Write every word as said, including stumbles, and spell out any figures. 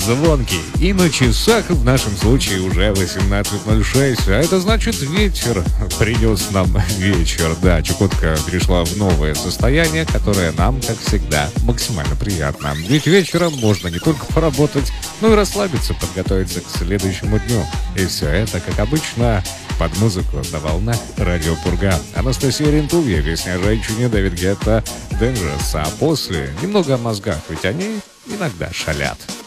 звонкий. И на часах в нашем случае уже восемнадцать ноль шесть. А это значит, ветер принес нам вечер. Да, Чукотка перешла в новое состояние, которое нам, как всегда, максимально приятно. Ведь вечером можно не только поработать, но и расслабиться, подготовиться к следующему дню. И все это, как обычно, под музыку на волнах Радио Пурга. Анастасия Рентувья, песня о женщине, Дэвид Гетта, Dangerous. А после немного о мозгах, ведь они иногда шалят.